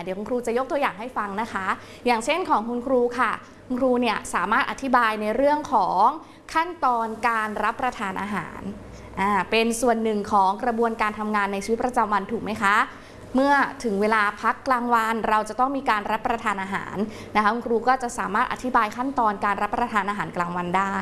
เดี๋ยวคุณครูจะยกตัวอย่างให้ฟังนะคะอย่างเช่นของคุณครูค่ะคุณครูเนี่ยสามารถอธิบายในเรื่องของขั้นตอนการรับประทานอาหารเป็นส่วนหนึ่งของกระบวนการทำงานในชีวิตประจำวันถูกไหมคะเมื่อถึงเวลาพักกลางวันเราจะต้องมีการรับประทานอาหารนะคะคุณครูก็จะสามารถอธิบายขั้นตอนการรับประทานอาหารกลางวันได้